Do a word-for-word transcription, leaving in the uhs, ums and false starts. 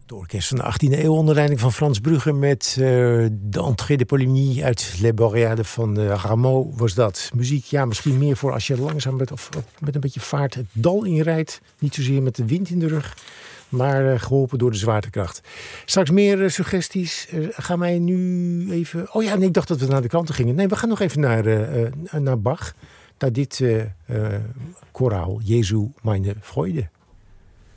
Het orkest van de achttiende eeuw onder leiding van Frans Brugge met uh, de Entrée de Polymnie uit Les Boréades van uh, Rameau was dat. Muziek, ja, misschien meer voor als je langzaam met, of, of met een beetje vaart het dal inrijdt. Niet zozeer met de wind in de rug, maar uh, geholpen door de zwaartekracht. Straks meer uh, suggesties. Uh, gaan wij nu even... Oh ja, nee, ik dacht dat we naar de kranten gingen. Nee, we gaan nog even naar, uh, uh, naar Bach. Naar dit uh, uh, koraal, Jesu meine Freude.